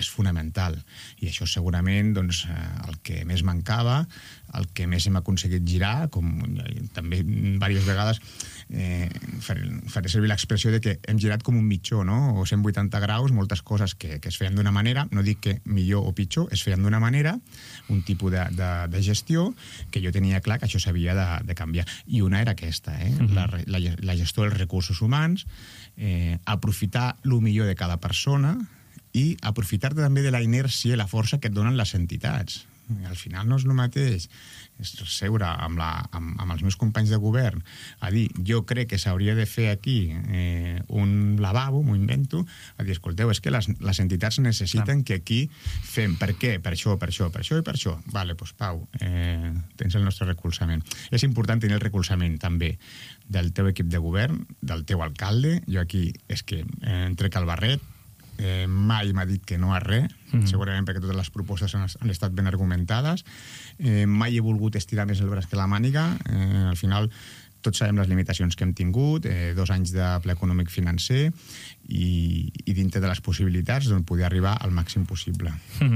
és fonamental. I això segurament doncs, el que més mancava, el que més hem aconseguit girar, com també diverses vegades faré servir l'expressió de que hem girat com un mitjó, no? O 180 graus, moltes coses que es feien d'una manera, no dic que millor o pitjor, es feien d'una manera, un tipus de gestió que jo tenia clar que això s'havia de canviar. I una era aquesta, la gestió dels recursos humans, aprofitar el millor de cada persona i aprofitar també de la inèrcia i la força que et donen les entitats. Al final no és el mateix seure amb els meus companys de govern a dir, jo crec que s'hauria de fer aquí un lavabo, m'ho invento, a dir, escolteu, és que les entitats necessiten que aquí fem. Per què? Per això, per això, per això i per això. Vale, doncs Pau, tens el nostre recolzament. És important tenir el recolzament també del teu equip de govern, del teu alcalde. Jo aquí és que trec el barret, mai m'ha dit que no a res, segurament perquè totes les propostes han estat ben argumentades, mai he volgut estirar més el braç que la màniga, al final tots sabem les limitacions que hem tingut, 2 anys de ple econòmic financer i dintre de les possibilitats poder arribar al màxim possible.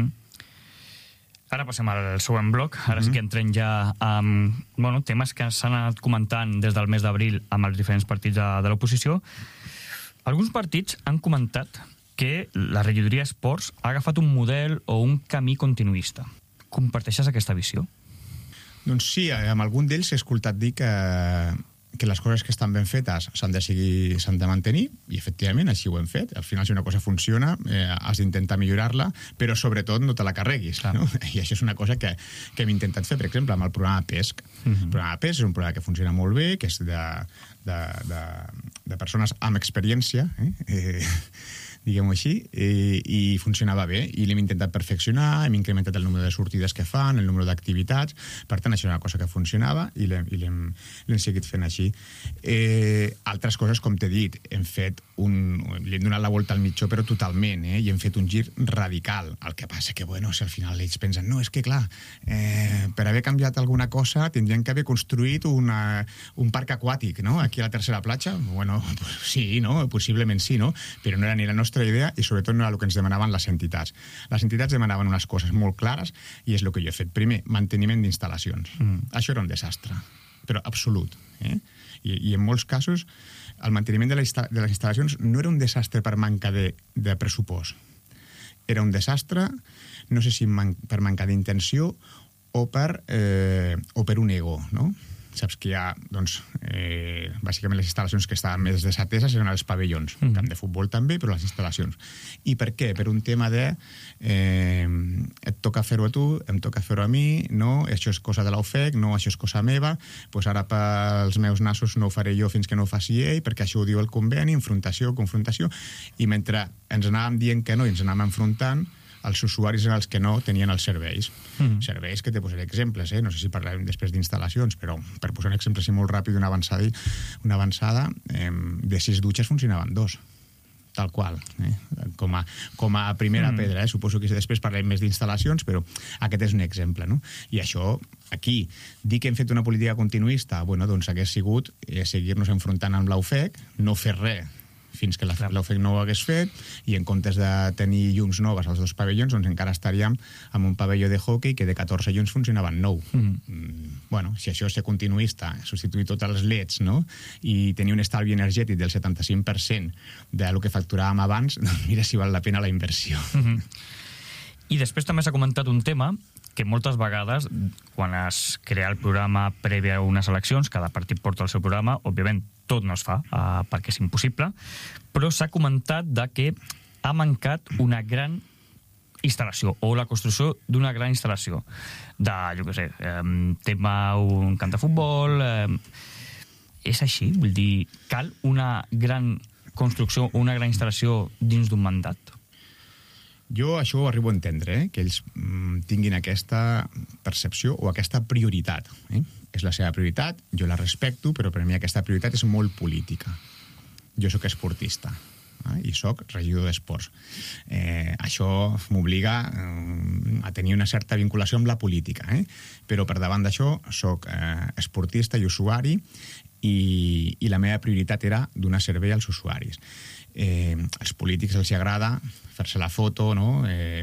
Ara passem al següent bloc, ara sí que entrem ja amb temes que s'han anat comentant des del mes d'abril amb els diferents partits de l'oposició. Alguns partits han comentat que la regidoria d'Esports ha agafat un model o un camí continuista. Comparteixes aquesta visió? Doncs sí, amb algun d'ells he escoltat dir que les coses que estan ben fetes s'han de mantenir, i efectivament així ho hem fet. Al final, si una cosa funciona, has d'intentar millorar-la, però sobretot no te la carreguis. No? I això és una cosa que hem intentat fer, per exemple, amb el programa PESC. El programa PESC és un programa que funciona molt bé, que és de persones amb experiència, diguem-ho així, i funcionava bé, i l'hem intentat perfeccionar, hem incrementat el número de sortides que fan, el número d'activitats, per tant, això era una cosa que funcionava i l'hem seguit fent així. Altres coses, com t'he dit, li hem donat la volta al mitjó, però totalment, i hem fet un gir radical. El que passa que, si al final ells pensen, no, és que clar, per haver canviat alguna cosa tindrien que haver construït un parc aquàtic, no?, aquí a la tercera platja. Bueno, sí, no?, possiblement sí, no?, però no era ni la nostra idea i sobretot no era el que ens demanaven les entitats. Les entitats demanaven unes coses molt clares i és el que jo he fet. Primer, manteniment d'instal·lacions. Això era un desastre, però absolut. I en molts casos el manteniment de les instal·lacions no era un desastre per manca de pressupost. Era un desastre, no sé si per manca d'intenció o per un ego, no? Saps que hi ha, doncs, bàsicament les instal·lacions que estaven més desateses eren els pavellons, camp de futbol també, però les instal·lacions. I per què? Per un tema de et toca fer-ho a tu, em toca fer-ho a mi, no, això és cosa de l'OFEC, no, això és cosa meva, doncs ara pels meus nassos no ho faré jo fins que no ho faci ell, perquè això ho diu el conveni, enfrontació, confrontació, i mentre ens anàvem dient que no i ens anàvem enfrontant, els usuaris eren els que no tenien els serveis. Serveis que te posaré exemples, no sé si parlarem després d'instal·lacions, però per posar un exemple així molt ràpid, una avançada, de 6 dutxes funcionaven 2, tal qual, com a primera pedra. Suposo que després parlarem més d'instal·lacions, però aquest és un exemple, no? I això, aquí, dir que hem fet una política continuista, doncs hagués sigut seguir-nos enfrontant amb l'UFEC, no fer res fins que l'OFEC no ho hagués fet, i en comptes de tenir llums noves als 2 pavellons, doncs encara estaríem amb un pavelló de hockey que de 14 llums funcionaven 9. Si això és ser continuista, substituir totes les LEDs, no?, i tenir un estalvi energètic del 75% del que facturàvem abans, doncs mira si val la pena la inversió. I després també s'ha comentat un tema que moltes vegades, quan es crea el programa previ a unes eleccions, cada partit porta el seu programa, òbviament tot no es fa, perquè és impossible, però s'ha comentat que ha mancat una gran instal·lació, o la construcció d'una gran instal·lació, de, jo què sé, tema un camp de futbol. És així? Vull dir, cal una gran construcció o una gran instal·lació dins d'un mandat? Jo això ho arribo a entendre, que ells tinguin aquesta percepció o aquesta prioritat. És la seva prioritat, jo la respecto, però per a mi aquesta prioritat és molt política. Jo sóc esportista i sóc regidor d'esports. Això m'obliga a tenir una certa vinculació amb la política, però per davant d'això sóc esportista i usuari, i la meva prioritat era donar servei als usuaris. Als polítics els agrada fer-se la foto, no?